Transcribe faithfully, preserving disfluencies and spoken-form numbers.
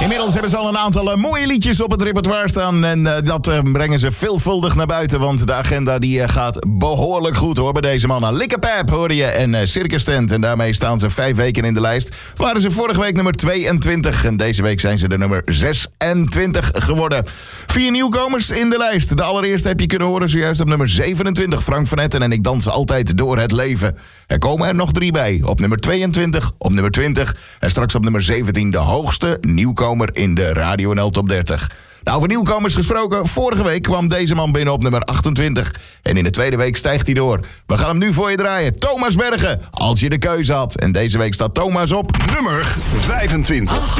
Inmiddels hebben ze al een aantal uh, mooie liedjes op het repertoire staan. En uh, dat uh, brengen ze veelvuldig naar buiten. Want de agenda die uh, gaat behoorlijk goed hoor bij deze mannen. Likkepep hoorde je en uh, Circus Tent. En daarmee staan ze vijf weken in de lijst. Waren ze vorige week nummer tweeëntwintig. En deze week zijn ze de nummer zesentwintig geworden. Vier nieuwkomers in de lijst. De allereerste heb je kunnen horen zojuist op nummer zevenentwintig. Frank van Etten en Ik dans altijd door het leven. Er komen er nog drie bij. Op nummer tweeëntwintig, op nummer twintig en straks op nummer zeventien de hoogste nieuwkomer in de Radio N L Top dertig. Nou, over nieuwkomers gesproken, vorige week kwam deze man binnen op nummer achtentwintig. En in de tweede week stijgt hij door. We gaan hem nu voor je draaien. Thomas Bergen, als je de keuze had. En deze week staat Thomas op nummer vijfentwintig.